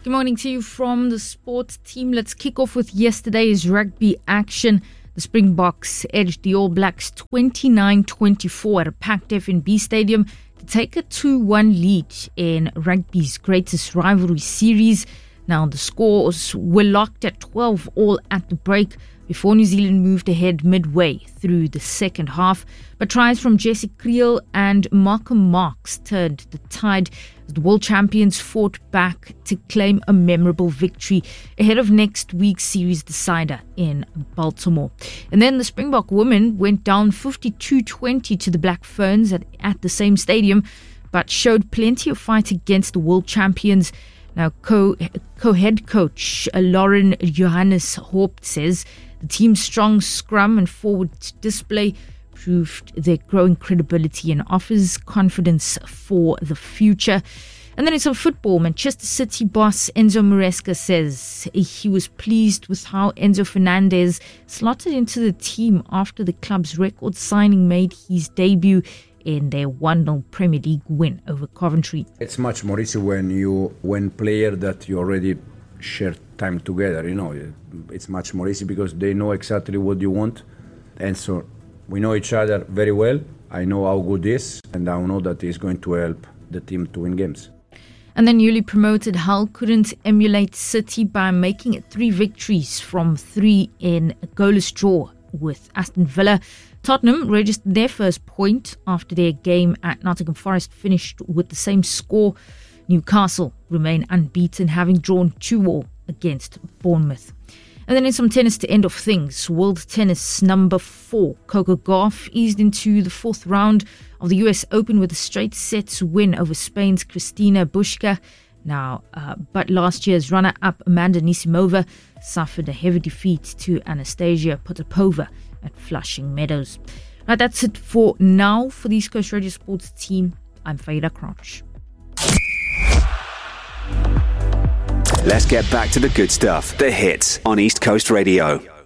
Good morning to you from the sports team. Let's kick off with yesterday's rugby action. The Springboks edged the All Blacks 29-24 at a packed FNB Stadium to take a 2-1 lead in rugby's greatest rivalry series. Now, the scores were locked at 12 all at the break before New Zealand moved ahead midway through the second half. But tries from Jesse Kriel and Malcolm Marx turned the tide as the world champions fought back to claim a memorable victory ahead of next week's series decider in Baltimore. And then the Springbok women went down 52-20 to the Black Ferns at the same stadium, but showed plenty of fight against the world champions. Now, co-head coach Lauren Johannes Haupt says the team's strong scrum and forward display proved their growing credibility and offers confidence for the future. And then in some football, Manchester City boss Enzo Maresca says he was pleased with how Enzo Fernandez slotted into the team after the club's record signing made his debut in their 1-0 Premier League win over Coventry. It's much more easy when player that you already share time together, It's much more easy because they know exactly what you want. And so we know each other very well. I know how good he is, and I know that he's going to help the team to win games. And then newly promoted Hull couldn't emulate City by making it 3 victories from 3 in a goalless draw with Aston Villa. Tottenham registered their first point after their game at Nottingham Forest finished with the same score. Newcastle remain unbeaten, having drawn 2-2 against Bournemouth. And then in some tennis to end of things, World Tennis number 4, Coco Gauff, eased into the 4th round of the US Open with a straight sets win over Spain's Cristina Bushka. But last year's runner-up Amanda Anisimova suffered a heavy defeat to Anastasia Potapova at Flushing Meadows. Right, that's it for now. For the East Coast Radio Sports team, I'm Faida Crouch. Let's get back to the good stuff. The hits on East Coast Radio.